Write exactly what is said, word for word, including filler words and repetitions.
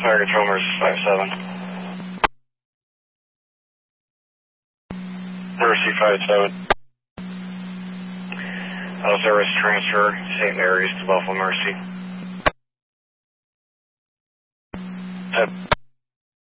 Fire Control Mercy five seven. Mercy five seven. All service transfer Saint Mary's to Buffalo Mercy. Type